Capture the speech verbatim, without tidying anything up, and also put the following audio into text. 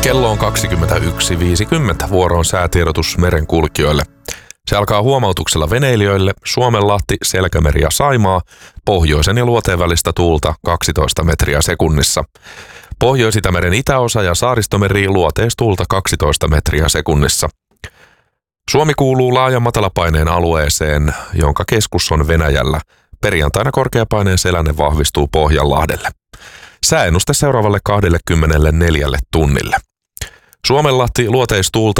Kello on kaksikymmentäyksi viisikymmentä. Vuoro on säätiedotus merenkulkijoille. Se alkaa huomautuksella veneilijöille Suomenlahti, Selkämeri ja Saimaa, pohjoisen ja luoteen välistä tuulta kaksitoista metriä sekunnissa. Pohjois-Itämeren itäosa ja Saaristomeri luoteistuulta kaksitoista metriä sekunnissa. Suomi kuuluu laajan matalapaineen alueeseen, jonka keskus on Venäjällä. Perjantaina korkeapaineen selänne vahvistuu Pohjanlahdelle. Sääennuste seuraavalle kaksikymmentäneljä tunnille. Suomenlahti luoteistuulta